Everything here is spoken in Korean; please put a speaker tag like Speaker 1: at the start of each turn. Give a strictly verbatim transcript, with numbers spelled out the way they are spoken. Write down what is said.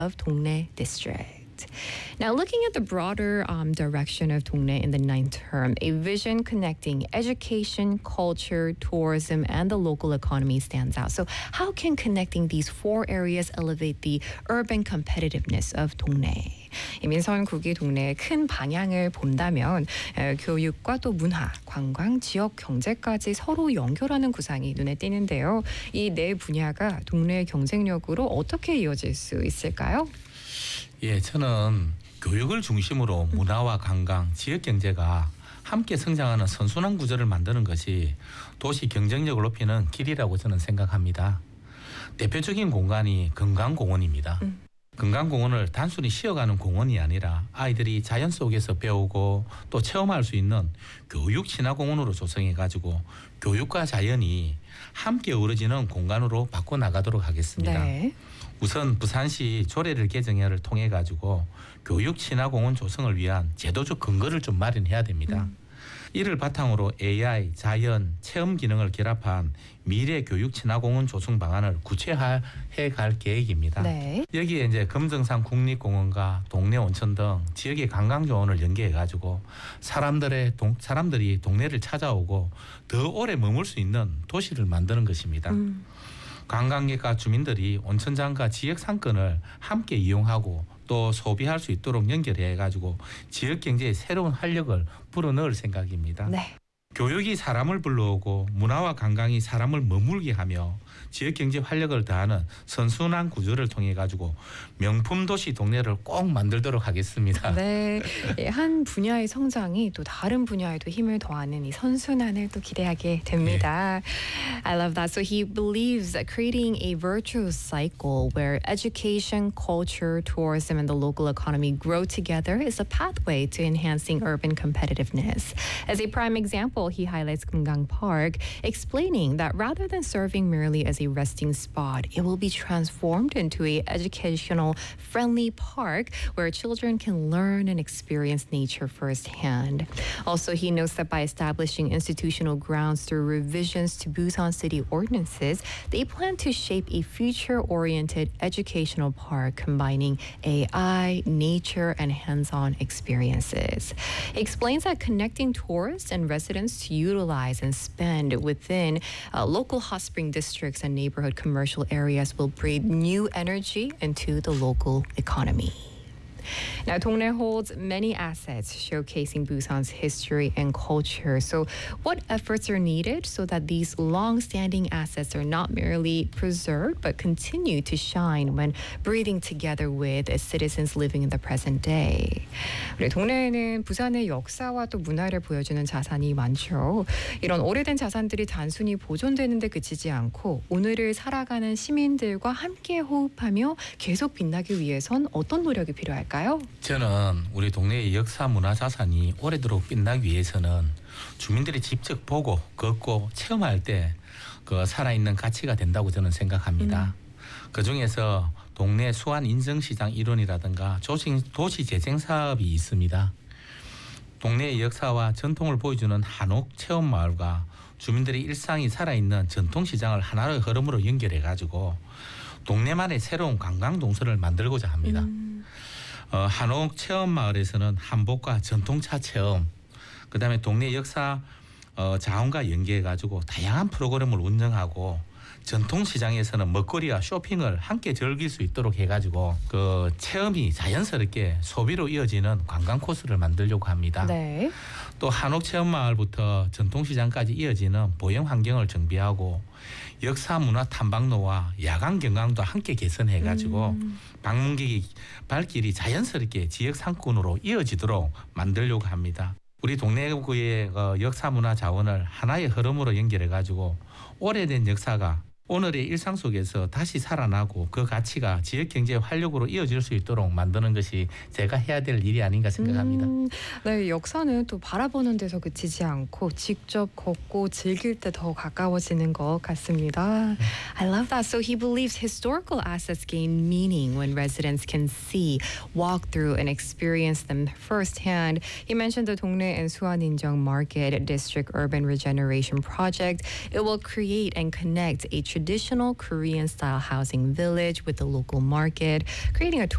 Speaker 1: of Dongnae District. Now, looking at the broader um, direction of Dongnae in the ninth term, a vision connecting education, culture, tourism, and the local economy stands out. So how can connecting these four areas elevate the urban competitiveness of Dongnae? 민선국이 동네의 큰 방향을 본다면 교육과 또 문화, 관광, 지역 경제까지 서로 연결하는 구상이 눈에 띄는데요. 이 네 분야가 동네의 경쟁력으로 어떻게 이어질 수 있을까요?
Speaker 2: 예, 저는 교육을 중심으로 문화와 관광, 지역 경제가 함께 성장하는 선순환 구조를 만드는 것이 도시 경쟁력을 높이는 길이라고 저는 생각합니다. 대표적인 공간이 금강공원입니다. 음. 금강공원을 단순히 쉬어가는 공원이 아니라 아이들이 자연 속에서 배우고 또 체험할 수 있는 교육 친화공원으로 조성해가지고 교육과 자연이 함께 어우러지는 공간으로 바꿔나가도록 하겠습니다. 네. 우선 부산시 조례를 개정해를 통해 가지고 교육 친화공원 조성을 위한 제도적 근거를 좀 마련해야 됩니다. 음. 이를 바탕으로 에이아이, 자연, 체험 기능을 결합한 미래 교육 친화공원 조성 방안을 구체화해 갈 계획입니다. 네. 여기에 이제 금정산 국립공원과 동네 온천 등 지역의 관광 조언을 연계해 가지고 사람들의 동, 사람들이 동네를 찾아오고 더 오래 머물 수 있는 도시를 만드는 것입니다. 음. 관광객과 주민들이 온천장과 지역 상권을 함께 이용하고 또 소비할 수 있도록 연결해 가지고 지역 경제에 새로운 활력을 불어넣을 생각입니다. 네. 교육이 사람을 불러오고 문화와 관광이 사람을 머물게 하며 지역 경제 활력을 더하는 선순환 구조를 통해 가지고 명품 도시 동네를 꼭 만들도록 하겠습니다.
Speaker 1: 네, 한 분야의 성장이 또 다른 분야에도 힘을 더하는 이 선순환을 또 기대하게 됩니다. 네. I love that. So he believes that creating a virtuous cycle where education, culture, tourism, and the local economy grow together is a pathway to enhancing urban competitiveness. As a prime example, he highlights Kumgang Park, explaining that rather than serving merely as a resting spot, it will be transformed into a educational friendly park where children can learn and experience nature firsthand. Also, he notes that by establishing institutional grounds through revisions to Busan city ordinances, they plan to shape a future-oriented educational park combining A I, nature, and hands-on experiences. He explains that connecting tourists and residents to utilize and spend within uh, local hot spring districts and neighborhood commercial areas will breathe new energy into the local economy. Now, Dongnae holds many assets showcasing Busan's history and culture. So what efforts are needed so that these long-standing assets are not merely preserved but continue to shine when breathing together with citizens living in the present day? 우리 동네에는 부산의 역사와 또 문화를 보여주는 자산이 많죠. 이런 오래된 자산들이 단순히 보존되는 데 그치지 않고 오늘을 살아가는 시민들과 함께 호흡하며 계속 빛나기 위해선 어떤 노력이 필요할까요?
Speaker 2: 저는 우리 동네의 역사 문화 자산이 오래도록 빛나기 위해서는 주민들이 직접 보고 걷고 체험할 때 그 살아있는 가치가 된다고 저는 생각합니다. 음. 그중에서 동네 수완 인증시장 일원이라든가 도시 재생 사업이 있습니다. 동네의 역사와 전통을 보여주는 한옥 체험마을과 주민들의 일상이 살아있는 전통시장을 하나의 흐름으로 연결해가지고 동네만의 새로운 관광동선을 만들고자 합니다. 음. 어, 한옥 체험마을에서는 한복과 전통차 체험, 그 다음에 동네 역사 어, 자원과 연계해가지고 다양한 프로그램을 운영하고 전통시장에서는 먹거리와 쇼핑을 함께 즐길 수 있도록 해가지고 그 체험이 자연스럽게 소비로 이어지는 관광 코스를 만들려고 합니다. 네. 또 한옥 체험마을부터 전통시장까지 이어지는 보행 환경을 정비하고 역사 문화 탐방로와 야간 경관도 함께 개선해가지고 음. 방문객이 발길이 자연스럽게 지역 상권으로 이어지도록 만들려고 합니다. 우리 동네구의 역사 문화 자원을 하나의 흐름으로 연결해가지고 오래된 역사가 오늘의 일상 속에서 다시 살아나고 그 가치가 지역 경제의 활력으로 이어질 수 있도록 만드는 것이 제가 해야 될 일이 아닌가 생각합니다.
Speaker 1: 음, 네, 역사는 또 바라보는 데서 그치지 않고 직접 걷고 즐길 때 더 가까워지는 것 같습니다. I love that. So he believes historical assets gain meaning when residents can see, walk through, and experience them firsthand. He mentioned the Dongnae and Suaninjeong Market District Urban Regeneration Project. It will create and connect a traditional Korean-style housing village with the local market, creating a